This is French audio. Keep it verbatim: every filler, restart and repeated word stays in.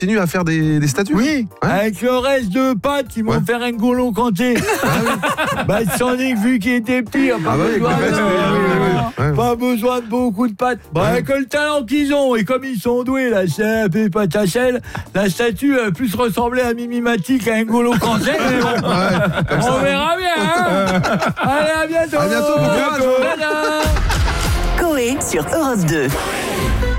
continue à faire des, des statues. Oui, ouais. Avec le reste de pâtes, ils vont ouais. faire un N'Golo Kanté. Bah, sans dire vu qu'il était petit, pas, ah besoin, bah oui, de... oui, oui, oui, oui. pas besoin de beaucoup de pâtes. Bah, ouais. Avec le talent qu'ils ont, et comme ils sont doués, là, c'est un peu patachel, la statue a plus ressemblé à Mimi Mati qu'à N'Golo Kanté. Mais bon, ouais, on ça. Verra bien. Hein. Allez, à bientôt. À bientôt. À bientôt. Coé sur Europe deux.